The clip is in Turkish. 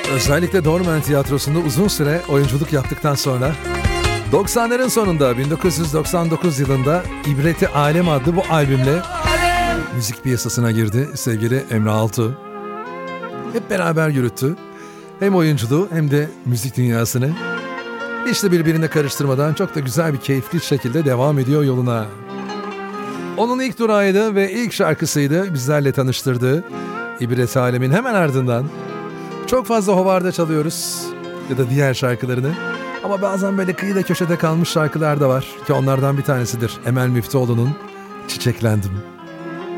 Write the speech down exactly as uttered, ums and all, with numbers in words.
Özellikle Dormen Tiyatrosu'nda uzun süre oyunculuk yaptıktan sonra doksanların sonunda bin dokuz yüz doksan dokuz yılında İbreti Alem adlı bu albümle müzik piyasasına girdi sevgili Emre Altuğ. Hep beraber yürüttü. Hem oyunculuğu hem de müzik dünyasını. İşte birbirine karıştırmadan çok da güzel bir keyifli şekilde devam ediyor yoluna. Onun ilk durağıydı ve ilk şarkısıydı bizlerle tanıştırdığı İbret Alem'in hemen ardından. Çok fazla hovarda çalıyoruz ya da diğer şarkılarını. Ama bazen böyle kıyıda köşede kalmış şarkılar da var ki onlardan bir tanesidir Emel Müftüoğlu'nun Çiçeklendim.